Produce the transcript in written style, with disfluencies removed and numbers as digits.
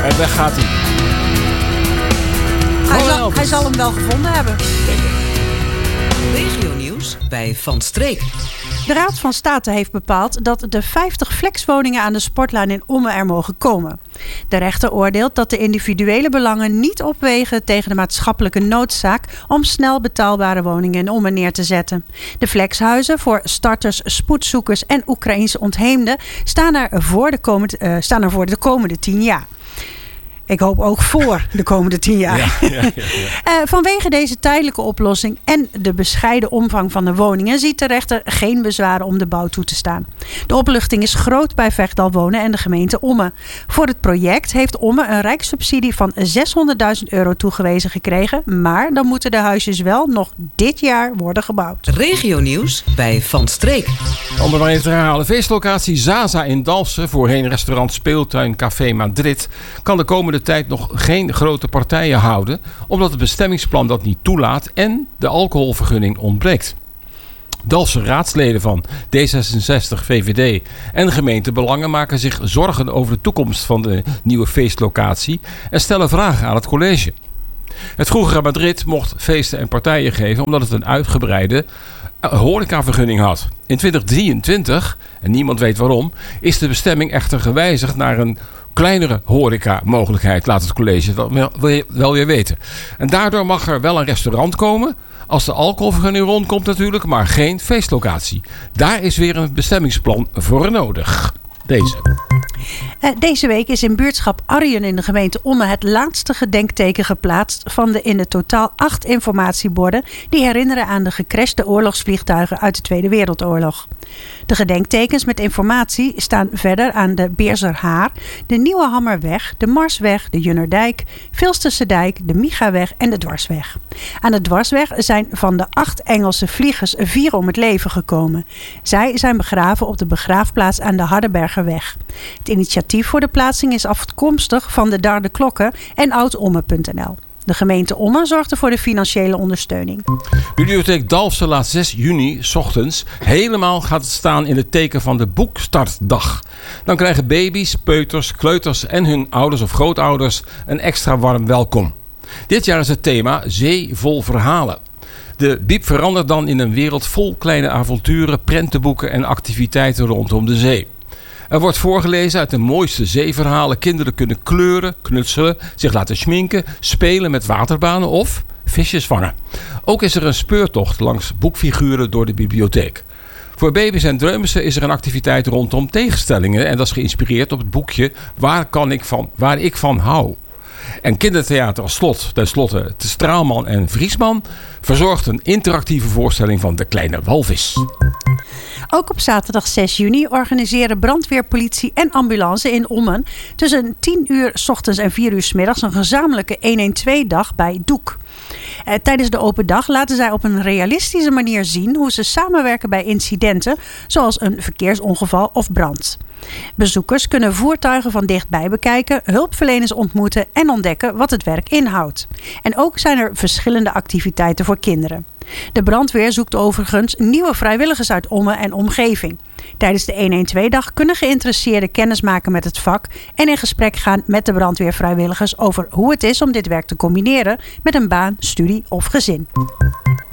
En weg gaat hij. Hij zal hem wel gevonden hebben. Regionieuws bij Van Streek. De Raad van State heeft bepaald dat de 50 flexwoningen aan de Sportlijn in Ommen er mogen komen. De rechter oordeelt dat de individuele belangen niet opwegen tegen de maatschappelijke noodzaak om snel betaalbare woningen in Ommen neer te zetten. De flexhuizen voor starters, spoedzoekers en Oekraïense ontheemden staan er voor de komende 10 jaar. Ik hoop ook voor de komende 10 jaar. Ja. Vanwege deze tijdelijke oplossing en de bescheiden omvang van de woningen ziet de rechter geen bezwaren om de bouw toe te staan. De opluchting is groot bij Vechtdal Wonen en de gemeente Ommen. Voor het project heeft Ommen een rijkssubsidie van €600.000 toegewezen gekregen. Maar dan moeten de huisjes wel nog dit jaar worden gebouwd. Regionieuws bij Van Streek. Om er maar even te herhalen. Feestlocatie Zaza in Dalfsen, voorheen restaurant Speeltuin Café Madrid, kan de komende tijd nog geen grote partijen houden, omdat het bestemmingsplan dat niet toelaat en de alcoholvergunning ontbreekt. Dalfse raadsleden van D66, VVD en gemeentebelangen maken zich zorgen over de toekomst van de nieuwe feestlocatie en stellen vragen aan het college. Het vroegere Madrid mocht feesten en partijen geven omdat het een uitgebreide horecavergunning had. In 2023, en niemand weet waarom, is de bestemming echter gewijzigd naar een kleinere horeca-mogelijkheid, laat het college wel weer weten. En daardoor mag er wel een restaurant komen, als de alcoholvergunning rondkomt natuurlijk, maar geen feestlocatie. Daar is weer een bestemmingsplan voor nodig. Deze week is in buurtschap Arjen in de gemeente Ommen het laatste gedenkteken geplaatst van de in het totaal 8 informatieborden die herinneren aan de gecrashte oorlogsvliegtuigen uit de Tweede Wereldoorlog. De gedenktekens met informatie staan verder aan de Beerzerhaar, de Nieuwe Hammerweg, de Marsweg, de Junnerdijk, Vilsterse Dijk, de Migaweg en de Dwarsweg. Aan de Dwarsweg zijn van de 8 Engelse vliegers 4 om het leven gekomen. Zij zijn begraven op de begraafplaats aan de Hardenbergerweg. Het initiatief voor de plaatsing is afkomstig van de Darde Klokken en oudomme.nl. De gemeente Ommen zorgde voor de financiële ondersteuning. Bibliotheek Dalfsen laat 6 juni 's ochtends helemaal gaat staan in het teken van de boekstartdag. Dan krijgen baby's, peuters, kleuters en hun ouders of grootouders een extra warm welkom. Dit jaar is het thema Zee vol verhalen. De biep verandert dan in een wereld vol kleine avonturen, prentenboeken en activiteiten rondom de zee. Er wordt voorgelezen uit de mooiste zeeverhalen. Kinderen kunnen kleuren, knutselen, zich laten schminken, spelen met waterbanen of visjes vangen. Ook is er een speurtocht langs boekfiguren door de bibliotheek. Voor baby's en dreumissen is er een activiteit rondom tegenstellingen. En dat is geïnspireerd op het boekje Waar ik van hou. En kindertheater als tenslotte De Straalman en Vriesman verzorgt een interactieve voorstelling van De Kleine Walvis. Ook op zaterdag 6 juni organiseren brandweer, politie en ambulance in Ommen tussen 10 uur 's ochtends en 4 uur 's middags een gezamenlijke 112-dag bij Doek. Tijdens de open dag laten zij op een realistische manier zien hoe ze samenwerken bij incidenten zoals een verkeersongeval of brand. Bezoekers kunnen voertuigen van dichtbij bekijken, hulpverleners ontmoeten en ontdekken wat het werk inhoudt. En ook zijn er verschillende activiteiten voor kinderen. De brandweer zoekt overigens nieuwe vrijwilligers uit Ommen en omgeving. Tijdens de 112-dag kunnen geïnteresseerden kennis maken met het vak en in gesprek gaan met de brandweervrijwilligers over hoe het is om dit werk te combineren met een baan, studie of gezin.